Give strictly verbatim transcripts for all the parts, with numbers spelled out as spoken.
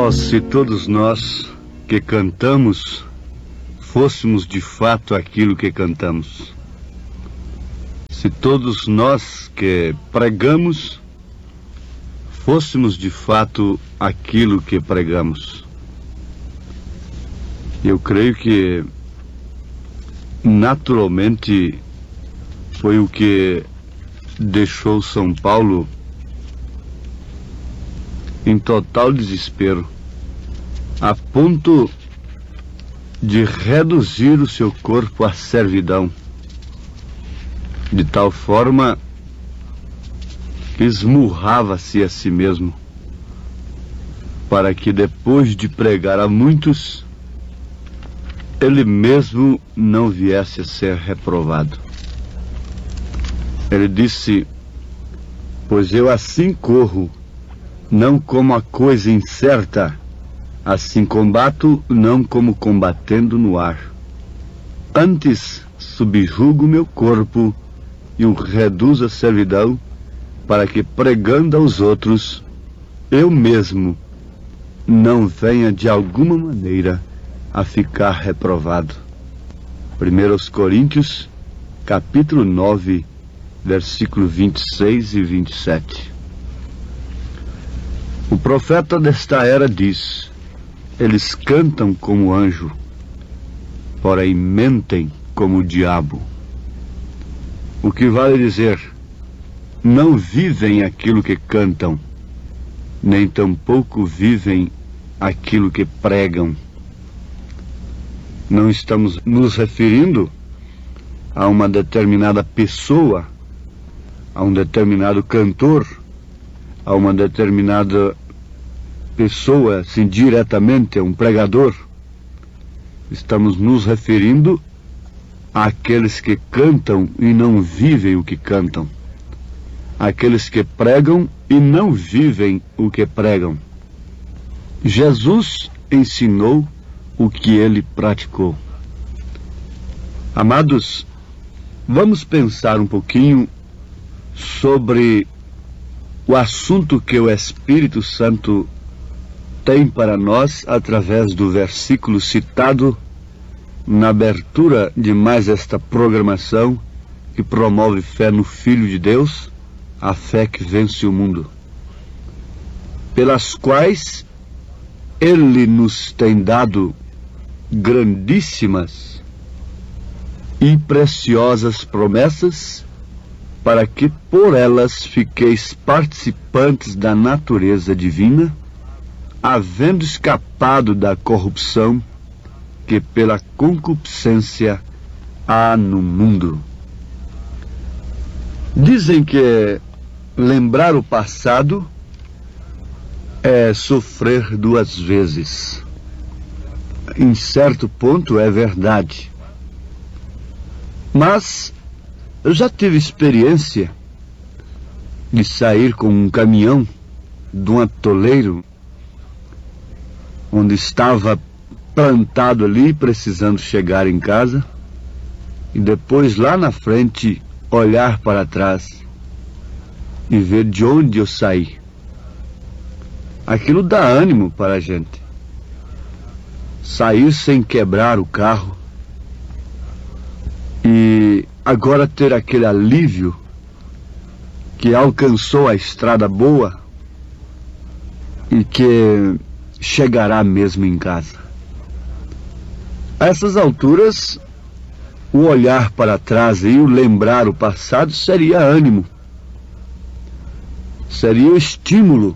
Oh, se todos nós que cantamos fôssemos de fato aquilo que cantamos. Se todos nós que pregamos fôssemos de fato aquilo que pregamos. Eu creio que naturalmente foi o que deixou São Paulo em total desespero, a ponto de reduzir o seu corpo à servidão, de tal forma que esmurrava-se a si mesmo, para que depois de pregar a muitos, ele mesmo não viesse a ser reprovado. Ele disse: pois eu assim corro, não como a coisa incerta, assim combato, não como combatendo no ar. Antes subjugo meu corpo e o reduzo à servidão, para que, pregando aos outros, eu mesmo não venha de alguma maneira a ficar reprovado. primeira aos Coríntios, capítulo nove, versículo vinte e seis e vinte e sete. O profeta desta era diz: eles cantam como anjo, porém mentem como o diabo. O que vale dizer, não vivem aquilo que cantam, nem tampouco vivem aquilo que pregam. Não estamos nos referindo a uma determinada pessoa, a um determinado cantor, a uma determinada pessoa, assim, diretamente, a um pregador. Estamos nos referindo àqueles que cantam e não vivem o que cantam, àqueles que pregam e não vivem o que pregam. Jesus ensinou o que ele praticou. Amados, vamos pensar um pouquinho sobre o assunto que o Espírito Santo tem para nós através do versículo citado na abertura de mais esta programação que promove fé no Filho de Deus, a fé que vence o mundo, pelas quais Ele nos tem dado grandíssimas e preciosas promessas, para que por elas fiqueis participantes da natureza divina, havendo escapado da corrupção que pela concupiscência há no mundo. Dizem que lembrar o passado é sofrer duas vezes. Em certo ponto é verdade. Mas eu já tive experiência de sair com um caminhão de um atoleiro onde estava plantado ali, precisando chegar em casa, e depois lá na frente olhar para trás e ver de onde eu saí. Aquilo dá ânimo para a gente. Sair sem quebrar o carro e agora ter aquele alívio que alcançou a estrada boa e que chegará mesmo em casa. A essas alturas, o olhar para trás e o lembrar o passado seria ânimo, seria estímulo.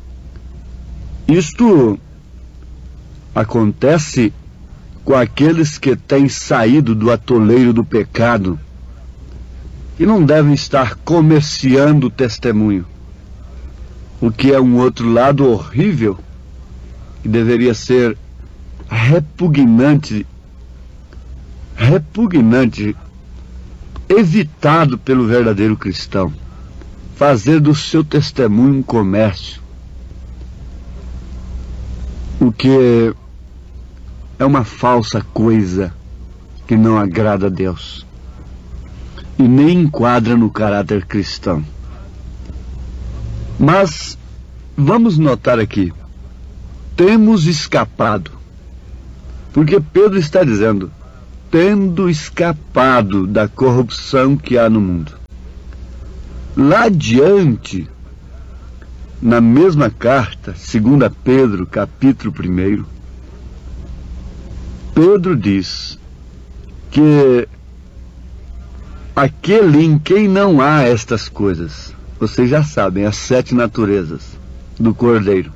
Isto acontece com aqueles que têm saído do atoleiro do pecado e não devem estar comerciando o testemunho, o que é um outro lado horrível que deveria ser repugnante, repugnante, evitado pelo verdadeiro cristão. Fazer do seu testemunho um comércio, o que é uma falsa coisa que não agrada a Deus e nem enquadra no caráter cristão. Mas vamos notar aqui temos escapado. Porque Pedro está dizendo, tendo escapado da corrupção que há no mundo. Lá adiante, na mesma carta, segunda Pedro, capítulo primeiro, Pedro diz que aquele em quem não há estas coisas, vocês já sabem, as sete naturezas do Cordeiro.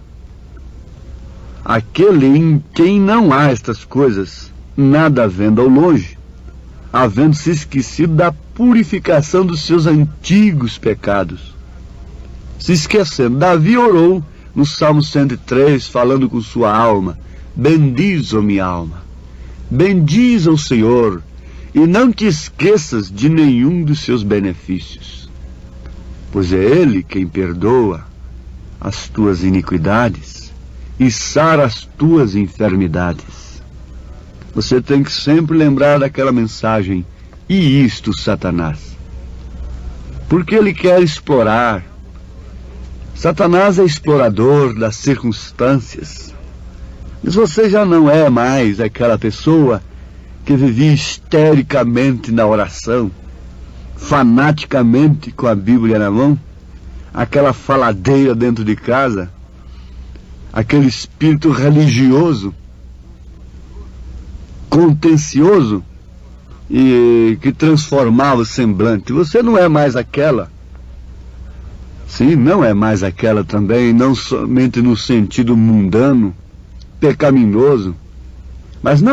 Aquele em quem não há estas coisas, nada havendo ao longe, havendo se esquecido da purificação dos seus antigos pecados. Se esquecendo, Davi orou no Salmo cento e três, falando com sua alma, bendiz, ó minha alma, bendiz ao Senhor, e não te esqueças de nenhum dos seus benefícios, pois é Ele quem perdoa as tuas iniquidades e sara as tuas enfermidades. Você tem que sempre lembrar daquela mensagem, e isto, Satanás, porque ele quer explorar. Satanás é explorador das circunstâncias, mas você já não é mais aquela pessoa que vivia histericamente na oração, fanaticamente com a Bíblia na mão, aquela faladeira dentro de casa, aquele espírito religioso, contencioso e que transformava o semblante. Você não é mais aquela. Sim, não é mais aquela também, não somente no sentido mundano, pecaminoso, mas não